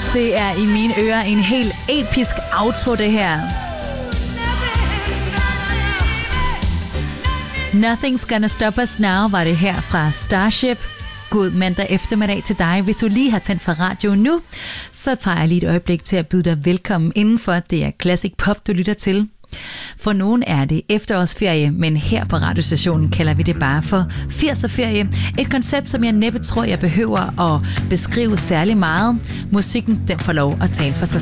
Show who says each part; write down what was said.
Speaker 1: Det er i mine ører en helt episk outro, det her. Nothing's Gonna Stop Us Now var det her fra Starship. God mandag eftermiddag til dig. Hvis du lige har tændt for radio nu, så tager jeg lige et øjeblik til at byde dig velkommen indenfor. Det er Classic Pop, du lytter til. For nogen er det efterårsferie, men her på radiostationen kalder vi det bare for 80'er-ferie. Et koncept, som jeg næppe tror, jeg behøver at beskrive særlig meget. Musikken, den får lov at tale for sig